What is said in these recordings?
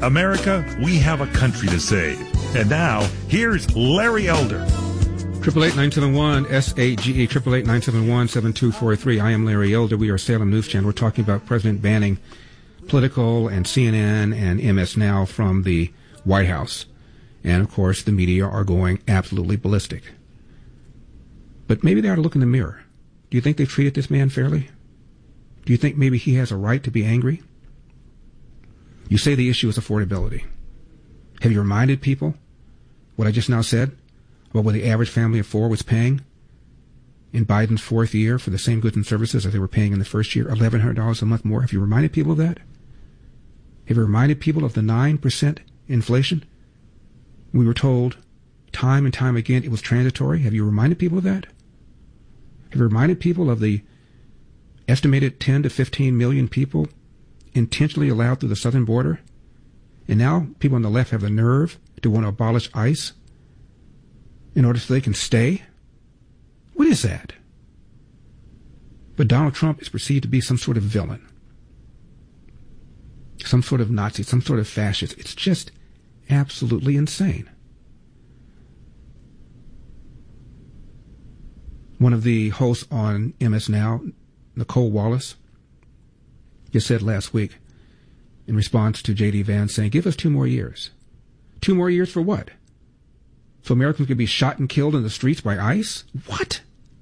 America, we have a country to save. And now, here's Larry Elder. 888-971-SAGE, 888-971-7243. I am Larry Elder. We are Salem News Channel. We're talking about President banning Political and CNN and MS Now from the White House. And, of course, the media are going absolutely ballistic. But maybe they ought to look in the mirror. Do you think they've treated this man fairly? Do you think maybe he has a right to be angry? You say the issue is affordability. Have you reminded people what I just now said about what the average family of four was paying in Biden's fourth year for the same goods and services as they were paying in the first year, $1,100 a month more? Have you reminded people of that? Have you reminded people of the 9% inflation? We were told time and time again it was transitory. Have you reminded people of that? Have you reminded people of the estimated 10 to 15 million people intentionally allowed through the southern border? And now people on the left have the nerve to want to abolish ICE in order so they can stay? What is that? But Donald Trump is perceived to be some sort of villain, some sort of Nazi, some sort of fascist. It's just absolutely insane. One of the hosts on MS Now, Nicole Wallace, just said last week in response to J.D. Vance saying, give us 2 more years. 2 more years for what? So Americans could be shot and killed in the streets by ICE? What?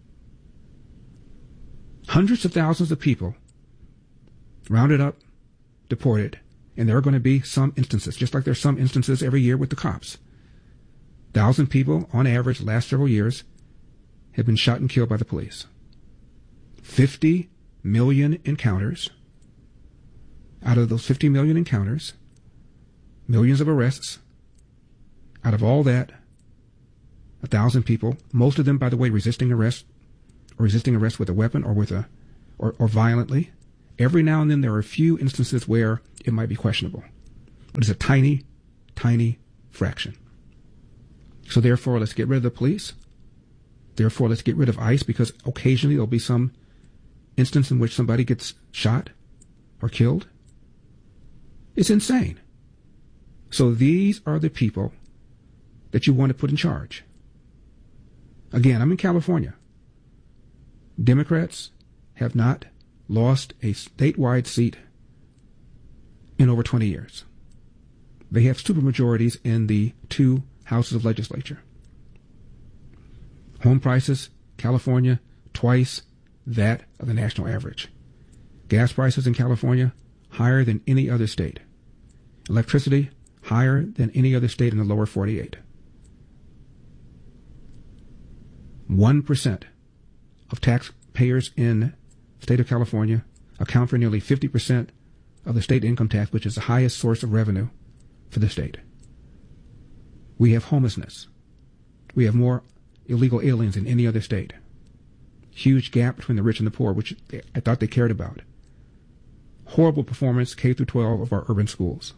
Hundreds of thousands of people rounded up, deported, and there are going to be some instances, just like there's some instances every year with the cops. 1,000 people, on average, the last several years, have been shot and killed by the police. 50 million encounters. Out of those 50 million encounters, millions of arrests. Out of all that, 1,000 people, most of them, by the way, resisting arrest, or resisting arrest with a weapon or with or violently. Every now and then there are a few instances where it might be questionable, but it's a tiny, tiny fraction. So therefore, let's get rid of the police. Therefore, let's get rid of ICE, because occasionally there'll be some instance in which somebody gets shot or killed. It's insane. So these are the people that you want to put in charge. Again, I'm in California. Democrats have not lost a statewide seat in over 20 years. They have supermajorities in the 2 houses of legislature. Home prices, California, twice that of the national average. Gas prices in California, higher than any other state. Electricity, higher than any other state in the lower 48. 1% of taxpayers in the state of California account for nearly 50% of the state income tax, which is the highest source of revenue for the state. We have homelessness. We have more illegal aliens than any other state. Huge gap between the rich and the poor, which I thought they cared about. Horrible performance, K through 12, of our urban schools.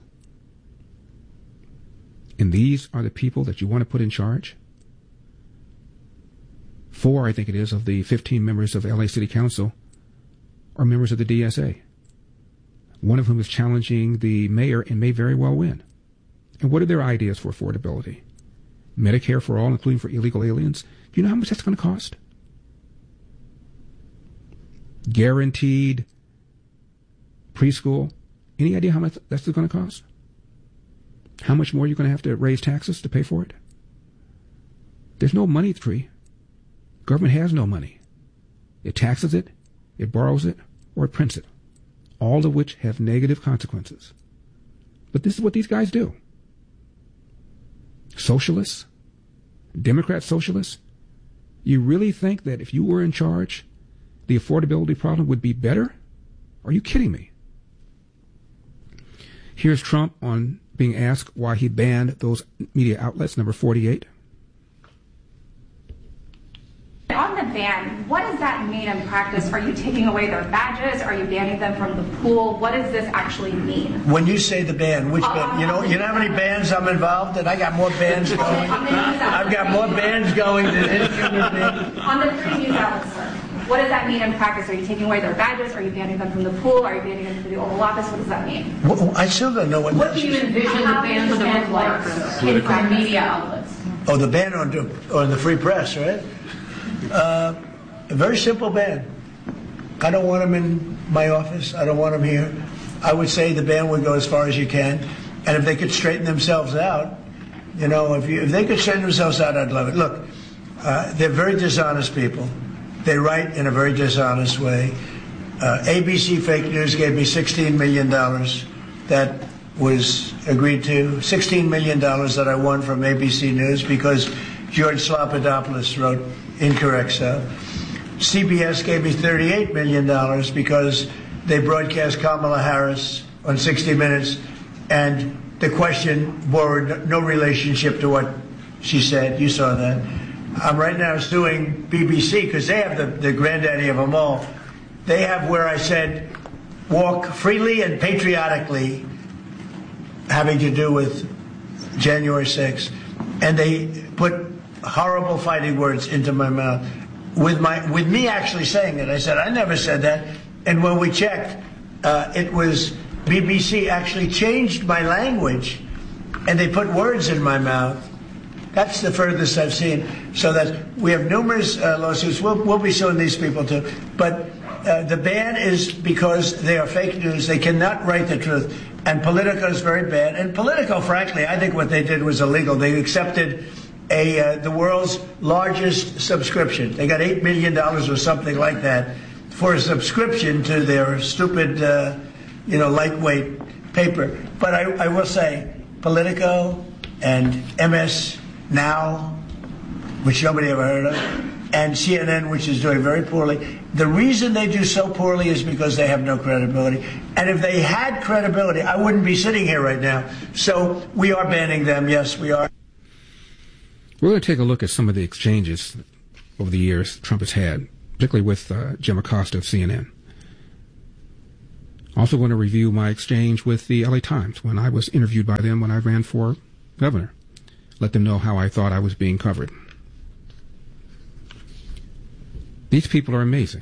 And these are the people that you want to put in charge? 4, I think it is, of the 15 members of LA City Council are members of the DSA. One of whom is challenging the mayor and may very well win. And what are their ideas for affordability? Medicare for all, including for illegal aliens. Do you know how much that's going to cost? Guaranteed preschool. Any idea how much that's going to cost? How much more you're going to have to raise taxes to pay for it? There's no money tree. Government has no money. It taxes it, it borrows it, or it prints it, all of which have negative consequences. But this is what these guys do. Socialists, Democrat socialists, you really think that if you were in charge, the affordability problem would be better? Are you kidding me? Here's Trump on being asked why he banned those media outlets, number 48. On the ban, what does that mean in practice? Are you taking away their badges? Are you banning them from the pool? What does this actually mean? When you say the ban, which ban? You know how many bands I'm involved in? I got more bands going. I've got more bands going than any other band. On the 3 news outlets, sir. What does that mean in practice? Are you taking away their badges? Are you banning them from the pool? Are you banning them from the Oval Office? What does that mean? Well, I still don't know what do you envision the ban to look like from media outlets? Oh, the ban on the free press, right? A very simple ban. I don't want them in my office. I don't want them here. I would say the ban would go as far as you can. And if they could straighten themselves out, if they could straighten themselves out, I'd love it. Look, they're very dishonest people. They write in a very dishonest way. ABC Fake News gave me $16 million that was agreed to. $16 million that I won from ABC News because George Slopadopoulous wrote incorrect stuff. CBS gave me $38 million because they broadcast Kamala Harris on 60 Minutes, and the question bore no relationship to what she said. You saw that. I'm right now suing BBC because they have the granddaddy of them all. They have where I said, walk freely and patriotically, having to do with January 6th. And they put horrible fighting words into my mouth with me actually saying it. I said, I never said that. And when we checked, it was BBC actually changed my language and they put words in my mouth. That's the furthest I've seen. So that we have numerous lawsuits. We'll be suing these people too. But the ban is because they are fake news. They cannot write the truth. And Politico is very bad. And Politico, frankly, I think what they did was illegal. They accepted the world's largest subscription. They got $8 million or something like that for a subscription to their stupid, lightweight paper. But I will say, Politico and MS Now, which nobody ever heard of, and CNN, which is doing very poorly. The reason they do so poorly is because they have no credibility. And if they had credibility, I wouldn't be sitting here right now. So we are banning them. Yes, we are. We're going to take a look at some of the exchanges over the years Trump has had, particularly with Jim Acosta of CNN. Also going to review my exchange with the LA Times when I was interviewed by them when I ran for governor. Let them know how I thought I was being covered. These people are amazing.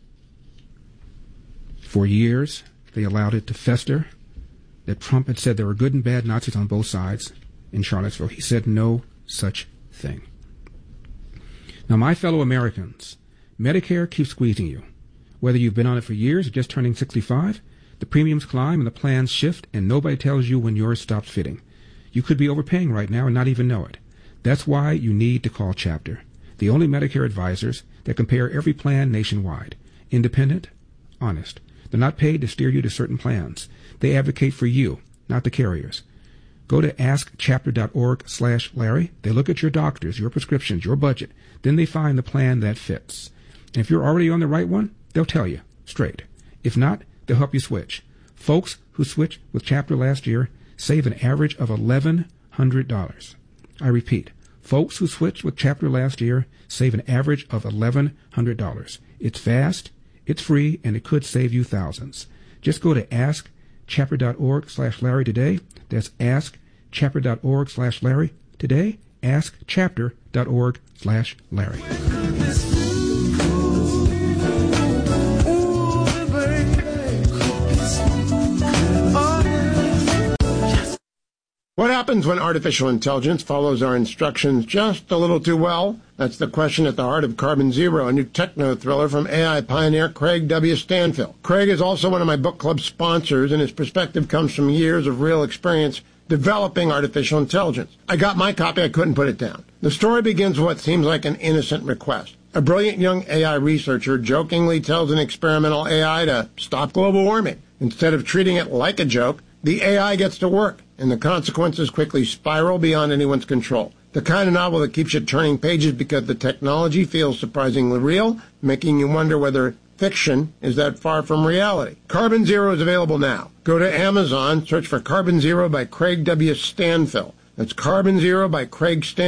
For years, they allowed it to fester that Trump had said there were good and bad Nazis on both sides in Charlottesville. He said no such thing. Now, my fellow Americans, Medicare keeps squeezing you. Whether you've been on it for years or just turning 65, the premiums climb and the plans shift, and nobody tells you when yours stops fitting. You could be overpaying right now and not even know it. That's why you need to call Chapter, the only Medicare advisors that compare every plan nationwide. Independent, honest. They're not paid to steer you to certain plans. They advocate for you, not the carriers. Go to askchapter.org/Larry. They look at your doctors, your prescriptions, your budget. Then they find the plan that fits. And if you're already on the right one, they'll tell you straight. If not, they'll help you switch. Folks who switched with Chapter last year save an average of $1,100. I repeat, folks who switched with Chapter last year save an average of $1,100. It's fast, it's free, and it could save you thousands. Just go to askchapter.org/Larry today. That's askchapter.org/Larry today. Askchapter.org/Larry. What happens when artificial intelligence follows our instructions just a little too well? That's the question at the heart of Carbon Zero, a new techno-thriller from AI pioneer Craig W. Stanfill. Craig is also one of my book club sponsors, and his perspective comes from years of real experience developing artificial intelligence. I got my copy, I couldn't put it down. The story begins with what seems like an innocent request. A brilliant young AI researcher jokingly tells an experimental AI to stop global warming. Instead of treating it like a joke, the AI gets to work, and the consequences quickly spiral beyond anyone's control. The kind of novel that keeps you turning pages because the technology feels surprisingly real, making you wonder whether fiction is that far from reality. Carbon Zero is available now. Go to Amazon, search for Carbon Zero by Craig W. Stanfill. That's Carbon Zero by Craig Stanfill.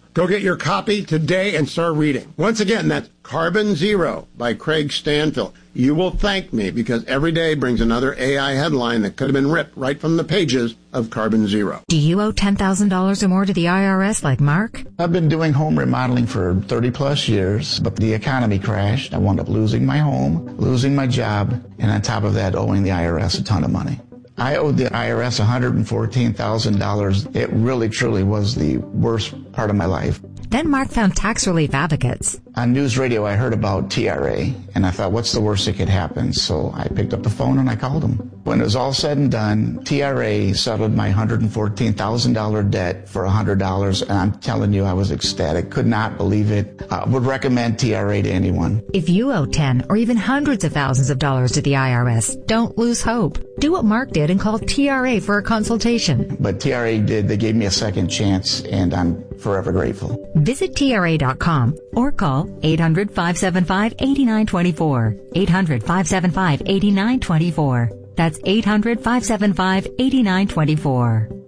Go get your copy today and start reading. Once again, that's Carbon Zero by Craig Stanfill. You will thank me because every day brings another AI headline that could have been ripped right from the pages of Carbon Zero. Do you owe $10,000 or more to the IRS like Mark? I've been doing home remodeling for 30 plus years, but the economy crashed. I wound up losing my home, losing my job, and on top of that, owing the IRS a ton of money. I owed the IRS $114,000. It really, truly was the worst part of my life. Then Mark found tax relief advocates. On news radio, I heard about TRA, and I thought, what's the worst that could happen? So I picked up the phone and I called them. When it was all said and done, TRA settled my $114,000 debt for $100, and I'm telling you, I was ecstatic. Could not believe it. Would recommend TRA to anyone. If you owe 10 or even hundreds of thousands of dollars to the IRS, don't lose hope. Do what Mark did and call TRA for a consultation. But TRA did. They gave me a second chance, and I'm forever grateful. Visit TRA.com or call 800-575-8924. 800-575-8924. That's 800-575-8924.